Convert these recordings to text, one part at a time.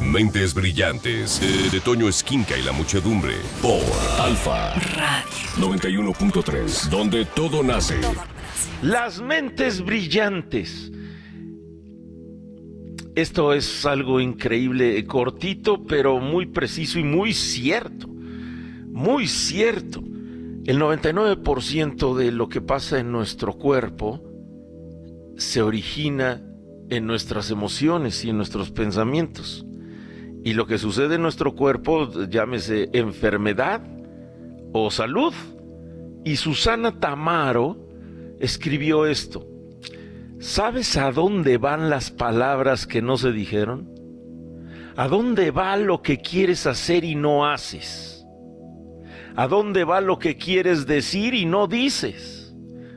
Mentes Brillantes, de Toño Esquinca y la muchedumbre, por Alfa Radio 91.3, donde todo nace. Las mentes brillantes. Esto es algo increíble, cortito, pero muy preciso y muy cierto. Muy cierto. El 99% de lo que pasa en nuestro cuerpo se origina en nuestras emociones y en nuestros pensamientos. Y lo que sucede en nuestro cuerpo, llámese enfermedad o salud. Y Susana Tamaro escribió esto. ¿Sabes a dónde van las palabras que no se dijeron? ¿A dónde va lo que quieres hacer y no haces? ¿A dónde va lo que quieres decir y no dices?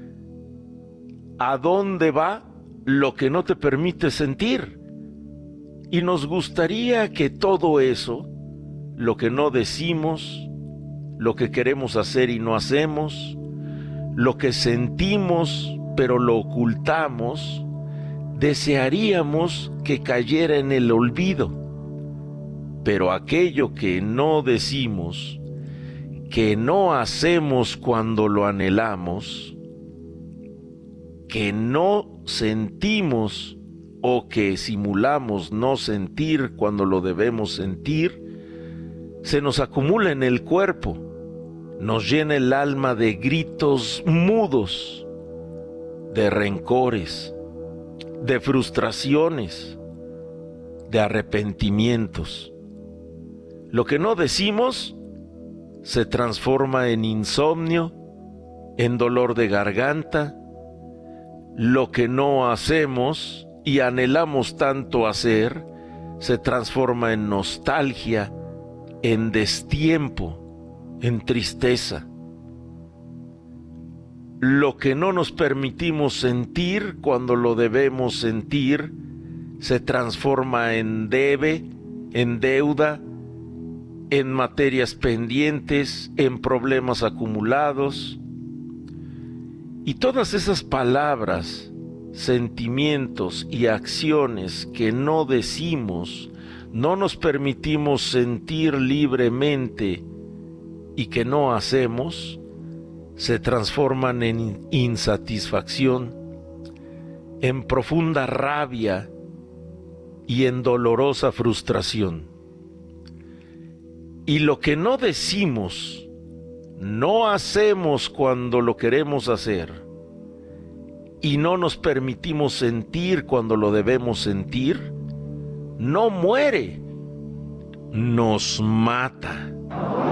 ¿A dónde va lo que no te permite sentir? Y nos gustaría que todo eso, lo que no decimos, lo que queremos hacer y no hacemos, lo que sentimos pero lo ocultamos, desearíamos que cayera en el olvido. Pero aquello que no decimos, que no hacemos cuando lo anhelamos, que no sentimos o que simulamos no sentir cuando lo debemos sentir, se nos acumula en el cuerpo, nos llena el alma de gritos mudos, de rencores, de frustraciones, de arrepentimientos. Lo que no decimos se transforma en insomnio, en dolor de garganta. Lo que no hacemos y anhelamos tanto hacer se transforma en nostalgia, en destiempo, en tristeza. Lo que no nos permitimos sentir cuando lo debemos sentir se transforma en debe, en deuda, en materias pendientes, en problemas acumulados. Y todas esas palabras, sentimientos y acciones que no decimos, no nos permitimos sentir libremente y que no hacemos, se transforman en insatisfacción, en profunda rabia y en dolorosa frustración. Y lo que no decimos, no hacemos cuando lo queremos hacer, y no nos permitimos sentir cuando lo debemos sentir, no muere, nos mata.